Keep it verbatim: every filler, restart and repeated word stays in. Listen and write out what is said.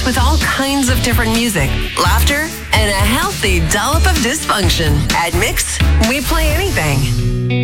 mix with all kinds of different music, laughter, and a healthy dollop of dysfunction. At Mix, we play anything.